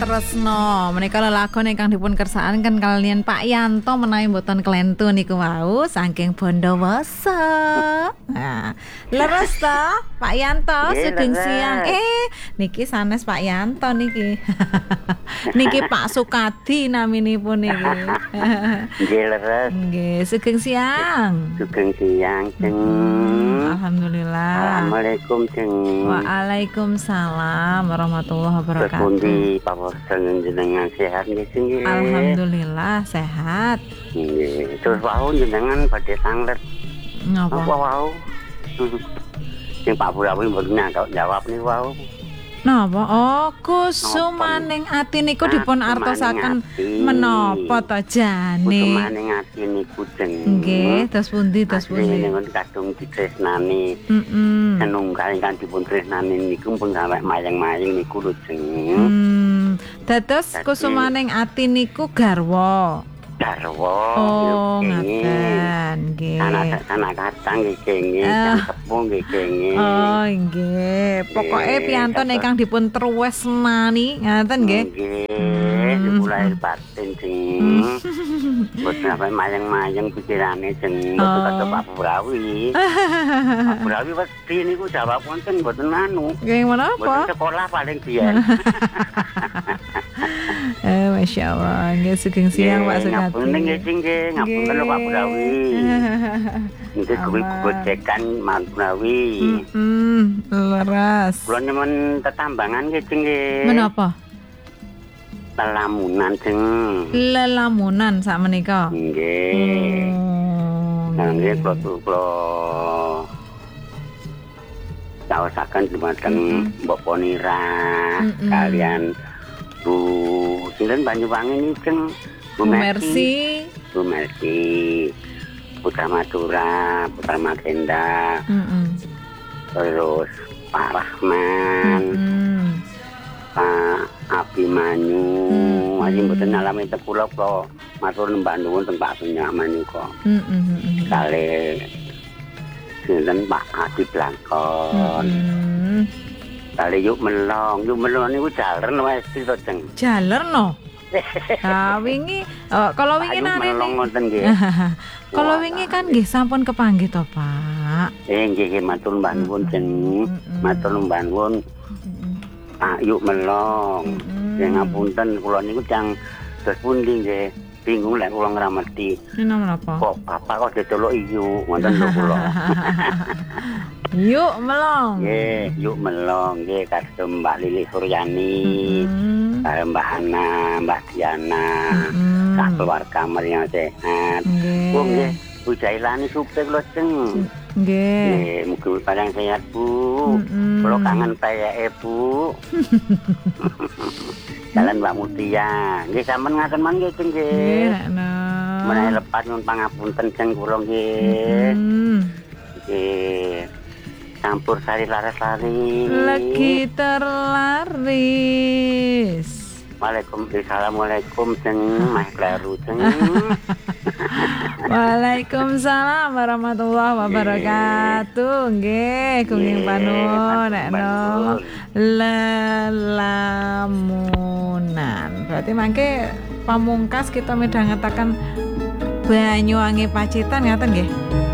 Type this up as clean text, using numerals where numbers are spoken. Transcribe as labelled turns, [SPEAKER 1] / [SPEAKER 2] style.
[SPEAKER 1] Tresno menika lelagon ingkang dipun kersakaken kan kalian Pak Yanto menawi mboten kelentu niku wau saking Bondowoso. Nah, leres to Pak Yanto sugeng siang. Niki sanes Pak Yanto niki. Niki Pak Sukadi naminipun niki.
[SPEAKER 2] Nggih leres.
[SPEAKER 1] Nggih, sugeng siang.
[SPEAKER 2] Sugeng siang, Ceng.
[SPEAKER 1] Alhamdulillah.
[SPEAKER 2] Assalamualaikum, Ceng.
[SPEAKER 1] Waalaikumsalam warahmatullahi wabarakatuh.
[SPEAKER 2] Pundi pawosen jenengan sehat nggih, Ceng?
[SPEAKER 1] Alhamdulillah sehat.
[SPEAKER 2] Nggih, terus wau jenengan badhe sanglet.
[SPEAKER 1] Napa?
[SPEAKER 2] Apa wau? Sing Pak Burawi mboten jawab niku wau.
[SPEAKER 1] Napa? Oh, kusumaning ati niku dipun artosaken menapa to jane?
[SPEAKER 2] Kusumaning ati niku, Ceng.
[SPEAKER 1] Nggih, terus pundi?
[SPEAKER 2] Niku kadung ditresnani. Senunggal ingkang dipun tresnani niku pun sampe mayang-mayang niku lho, Ceng.
[SPEAKER 1] Dados kusumaning ati niku garwa. Oh, ngaten nggih.
[SPEAKER 2] Anak kacang nggih kenging, tepung nggih kenging.
[SPEAKER 1] Oh, nggih. Pokoke piantun ingkang dipun tresnani, ngaten nggih.
[SPEAKER 2] Nggih, mulai batin Ceng. Mboten sampe mayang-mayang pikirane Ceng, mboten kaya Pak Burawi. Pak Burawi wedi niku jawab wonten mboten anu.
[SPEAKER 1] Nggih, menapa?
[SPEAKER 2] Mboten sekolah paling biyen.
[SPEAKER 1] Masya Allah, nggih sugeng siang Pak Sukadi.
[SPEAKER 2] Ngapunten nggih Ceng nggih, ngapunten lho Pak Burawi. Nggih kuwi gojekan Pak Burawi.
[SPEAKER 1] Leres.
[SPEAKER 2] Kula nemen tetambangan nggih Ceng nggih.
[SPEAKER 1] Menapa?
[SPEAKER 2] Lelamunan Ceng.
[SPEAKER 1] Lelamunan sakmenika.
[SPEAKER 2] Nggih. Nggih kula caosaken dumateng Bapak Nira kalian Bu sinten Banyuwangi niki Ceng. Bu
[SPEAKER 1] Mercy.
[SPEAKER 2] Bu Mercy. Putra Madura, Putra Magenda. Terus Pak Rahman. Pak Abimanyu. Masih mboten nalami kula matur nembah nuwun teng Pak Sunyaman niku. Kali sinten Pak Adi Blangkon. Kali yuk melong niku jalen wis to Ceng.
[SPEAKER 1] Jalerno. Wingi kalau wingi nare nggih. Kalau wingi kan nggih sampun kepanggih to, Pak.
[SPEAKER 2] Nggih matur nuwun Ceng. Matur nuwun. Pak yuk melong. Sing ngapunten kula niku jang dos pundi nggih. Bingung lek kula ngrameti.
[SPEAKER 1] Menapa?
[SPEAKER 2] Kok bapak kok ditolok iyu ngoten lho kula.
[SPEAKER 1] Yuk melong.
[SPEAKER 2] Nggih, yuk melong nggih kadung Mbak Lili Suryani. Mbak Ana, Mbak Diana. Sak keluarga mriyang sehat. Nggih, Bu Jailani supir lho Ceng.
[SPEAKER 1] Nggih.
[SPEAKER 2] Mugi parang sehat Bu. Kula kangen payake Bu. Jalan Mbak Mutia. Nggih sampean ngaten man nggih Ceng nggih. Menawi lepas nyuwun pangapunten Ceng kula nggih. Nggih. Campur sari laras-lari.
[SPEAKER 1] Lagi terlaris.
[SPEAKER 2] Assalamualaikum Ceng, Mas Klaru Ceng.
[SPEAKER 1] Waalaikumsalam warahmatullahi wabarakatuh. Nggih, kenging panuwun nekno lelamunan. Berarti mangke pamungkas kita midhangetaken Banyuwangi Pacitan ngaten nggih.